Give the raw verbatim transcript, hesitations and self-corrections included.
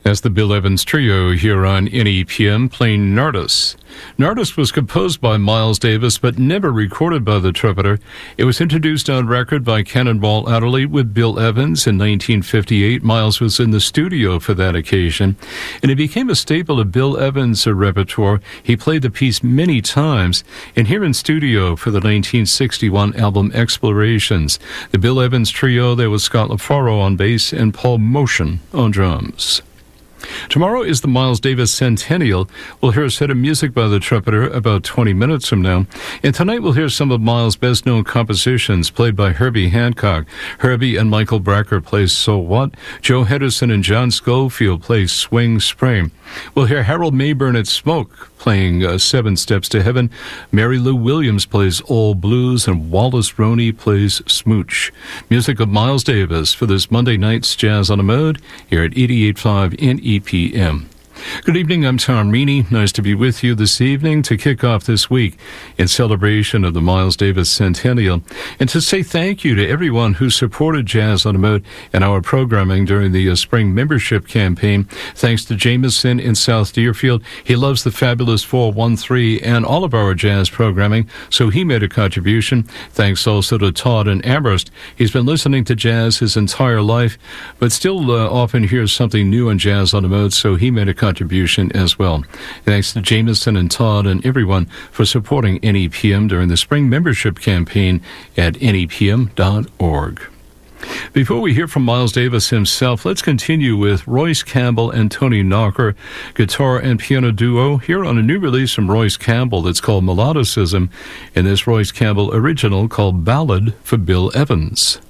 That's the Bill Evans Trio here on N E P M playing Nardis. Nardis was composed by Miles Davis but never recorded by the trumpeter. It was introduced on record by Cannonball Adderley with Bill Evans in nineteen fifty-eight. Miles was in the studio for that occasion, and it became a staple of Bill Evans' repertoire. He played the piece many times, and here in studio for the nineteen sixty-one album Explorations. The Bill Evans Trio, there was Scott LaFaro on bass and Paul Motion on drums. Tomorrow is the Miles Davis Centennial. We'll hear a set of music by the trumpeter about twenty minutes from now. And tonight we'll hear some of Miles' best-known compositions played by Herbie Hancock. Herbie and Michael Brecker play So What? Joe Henderson and John Schofield play Swing Spring. We'll hear Harold Mayburn at Smoke playing uh, Seven Steps to Heaven. Mary Lou Williams plays All Blues, and Wallace Roney plays Smooch. Music of Miles Davis for this Monday night's Jazz on the Mode here at eighty-eight point five N E P M. Good evening, I'm Tom Reaney. Nice to be with you this evening to kick off this week in celebration of the Miles Davis Centennial, and to say thank you to everyone who supported Jazz on the Mode and our programming during the uh, spring membership campaign. Thanks to Jameson in South Deerfield. He loves the Fabulous four one three and all of our jazz programming, so he made a contribution. Thanks also to Todd in Amherst. He's been listening to jazz his entire life, but still uh, often hears something new on Jazz on the Mode, so he made a contribution contribution as well. Thanks to Jameson and Todd and everyone for supporting N E P M during the spring membership campaign at N E P M dot org. Before we hear from Miles Davis himself, let's continue with Royce Campbell and Tony Knocker, guitar and piano duo, here on a new release from Royce Campbell that's called Melodicism, and this Royce Campbell original called Ballad for Bill Evans.